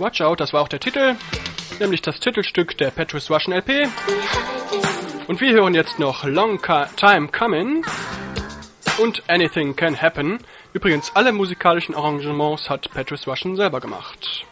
Watch Out, das war auch der Titel, nämlich das Titelstück der Petrus Russian LP. Und wir hören jetzt noch Long Time Coming und Anything Can Happen. Übrigens, alle musikalischen Arrangements hat Petrus Russian selber gemacht.